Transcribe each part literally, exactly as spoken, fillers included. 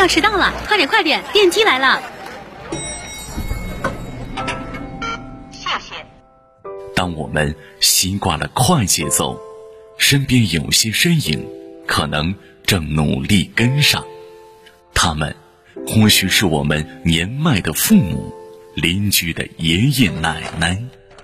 要迟到了，快点快点，电梯来了。 谢谢。 当我们习惯了快节奏，身边有些身影可能正努力跟上，他们或许是我们年迈的父母，邻居的爷爷奶奶。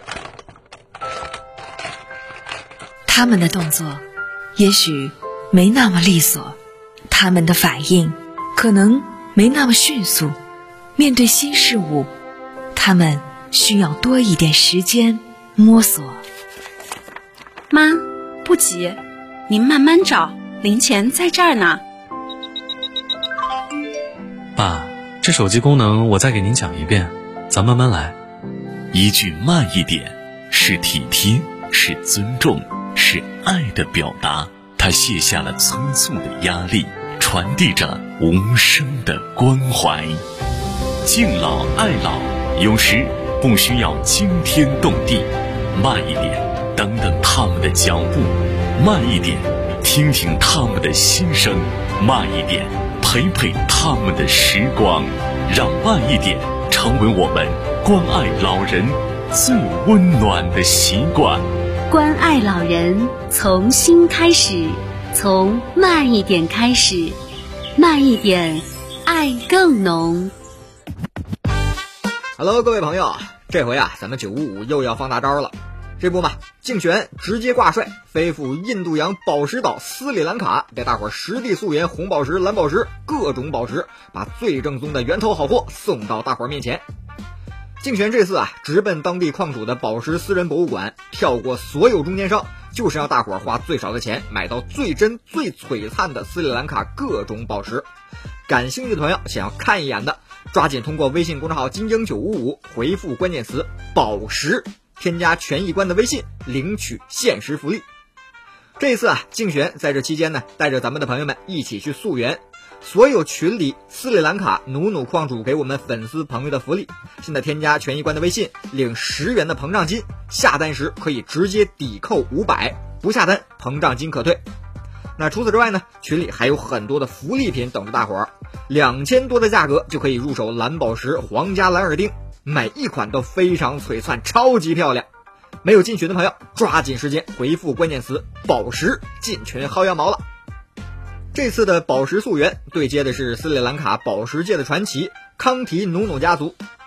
他们的动作也许没那么利索，他们的反应可能没那么迅速，面对新事物，他们需要多一点时间摸索。 妈，不急，您慢慢找，零钱在这儿呢。 爸，这手机功能我再给您讲一遍，咱慢慢来。 一句慢一点，是体贴，是尊重，是爱的表达。他卸下了催促的压力，传递着无声的关怀。敬老爱老，有时不需要惊天动地，慢一点，等等他们的脚步；慢一点，听听他们的心声；慢一点，陪陪他们的时光。让慢一点成为我们关爱老人最温暖的习惯。 关爱老人，从心开始，从慢一点开始，慢一点，爱更浓。 Hello， 各位朋友，这回啊，咱们九五五又要放大招了。这不嘛，竞选直接挂帅，飞赴印度洋宝石岛斯里兰卡，带大伙实地溯源红宝石、蓝宝石各种宝石，把最正宗的源头好货送到大伙面前。竞选这次啊，直奔当地矿主的宝石私人博物馆，跳过所有中间商，就是让大伙花最少的钱买到最真最璀璨的斯里兰卡各种宝石。感兴趣的朋友，想要看一眼的，抓紧通过微信公众号精英九五五回复关键词宝石，添加权益官的微信，领取限时福利。这一次啊，竞选在这期间呢，带着咱们的朋友们一起去溯源。所有群里斯里兰卡努努矿主给我们粉丝朋友的福利，现在添加权益官的微信，领十元的膨胀金，下单时可以直接抵扣五百，不下单膨胀金可退。那除此之外呢，群里还有很多的福利品等着大伙儿，两千多的价格就可以入手蓝宝石皇家蓝耳钉，每一款都非常璀璨，超级漂亮。没有进群的朋友，抓紧时间回复关键词宝石进群薅羊毛了。这次的宝石溯源对接的是斯里兰卡宝石界的传奇康提努努家族，